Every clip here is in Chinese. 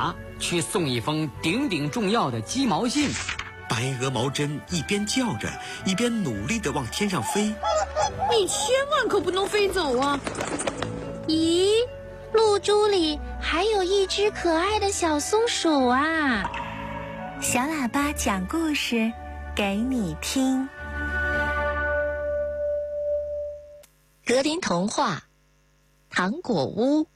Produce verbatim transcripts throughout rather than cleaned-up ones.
俩去送一封顶顶重要的鸡毛信。 白鹅毛针一边叫着，一边努力地往天上飞。 你千万可不能飞走啊！ 咦，露珠里还有一只可爱的小松鼠啊！ 小喇叭讲故事给你听。 格林童话，糖果屋。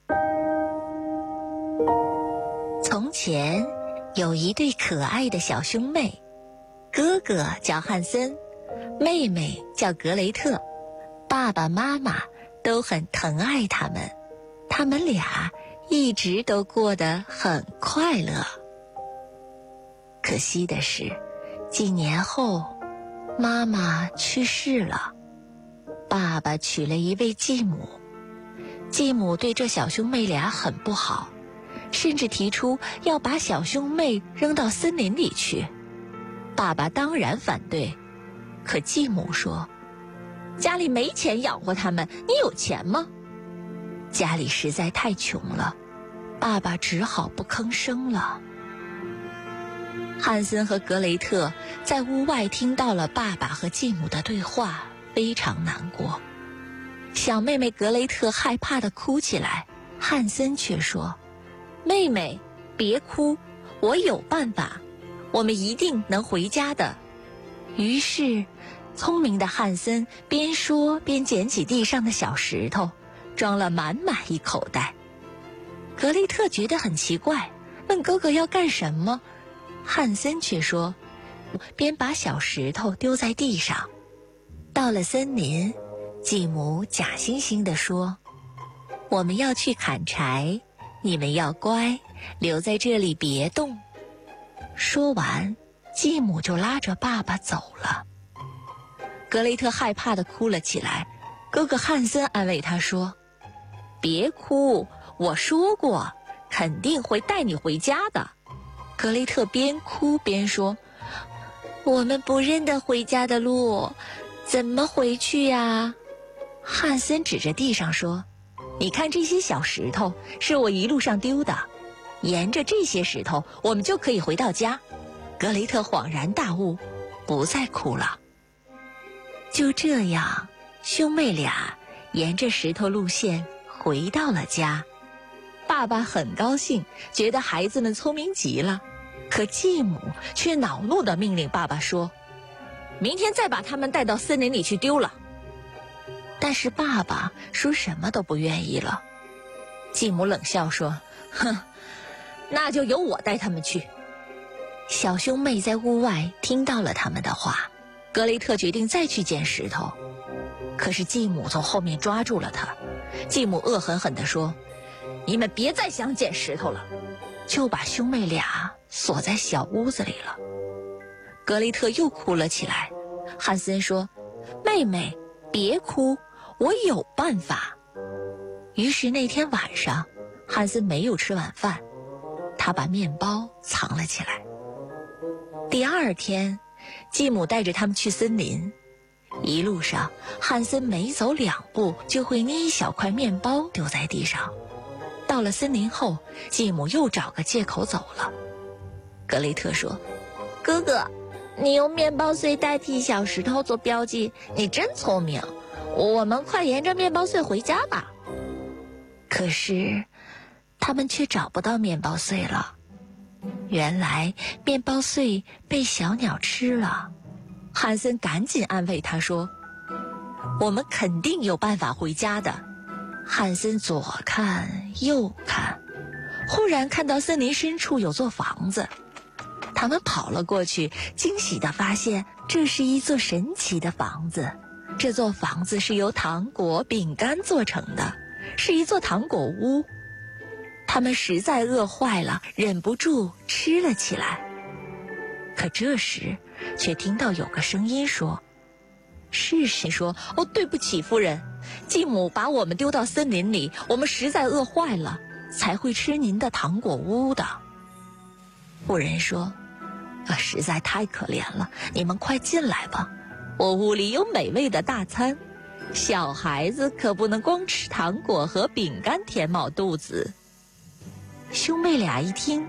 从前有一对可爱的小兄妹，哥哥叫汉森，妹妹叫格雷特。爸爸妈妈都很疼爱他们，他们俩一直都过得很快乐。可惜的是，几年后，妈妈去世了，爸爸娶了一位继母。继母对这小兄妹俩很不好，甚至提出要把小兄妹扔到森林里去。爸爸当然反对，可继母说，家里没钱养活他们，你有钱吗？家里实在太穷了，爸爸只好不吭声了。汉森和格雷特在屋外听到了爸爸和继母的对话，非常难过。小妹妹格雷特害怕地哭起来，汉森却说，妹妹，别哭，我有办法，我们一定能回家的。于是聪明的汉森边说边捡起地上的小石头，装了满满一口袋。格雷特觉得很奇怪，问哥哥要干什么。汉森却说，边把小石头丢在地上。到了森林，继母假惺惺地说，我们要去砍柴，你们要乖，留在这里别动。说完，继母就拉着爸爸走了。格雷特害怕地哭了起来，哥哥汉森安慰他说，别哭，我说过，肯定会带你回家的。格雷特边哭边说，我们不认得回家的路，怎么回去呀？汉森指着地上说，你看这些小石头是我一路上丢的，沿着这些石头我们就可以回到家。格雷特恍然大悟，不再哭了。就这样，兄妹俩沿着石头路线回到了家。爸爸很高兴，觉得孩子们聪明极了。可继母却恼怒地命令爸爸说，明天再把他们带到森林里去丢了。但是爸爸说什么都不愿意了。继母冷笑说，哼，那就由我带他们去。小兄妹在屋外听到了他们的话，格雷特决定再去捡石头。可是继母从后面抓住了他。继母恶狠狠地说，你们别再想捡石头了，就把兄妹俩锁在小屋子里了。格雷特又哭了起来。汉森说，妹妹，别哭，我有办法。于是那天晚上，汉森没有吃晚饭，他把面包藏了起来。第二天，继母带着他们去森林。一路上，汉森每走两步就会捏一小块面包丢在地上。到了森林后，继母又找个借口走了。格雷特说，哥哥，你用面包碎代替小石头做标记，你真聪明，我们快沿着面包碎回家吧。可是他们却找不到面包碎了。原来面包碎被小鸟吃了。汉森赶紧安慰他说，我们肯定有办法回家的。汉森左看右看，忽然看到森林深处有座房子。他们跑了过去，惊喜地发现这是一座神奇的房子。这座房子是由糖果、饼干做成的，是一座糖果屋。他们实在饿坏了，忍不住吃了起来。可这时却听到有个声音说，是谁说，哦，对不起夫人，继母把我们丢到森林里，我们实在饿坏了，才会吃您的糖果屋的。妇人说，啊，实在太可怜了，你们快进来吧，我屋里有美味的大餐，小孩子可不能光吃糖果和饼干填饱肚子。兄妹俩一听，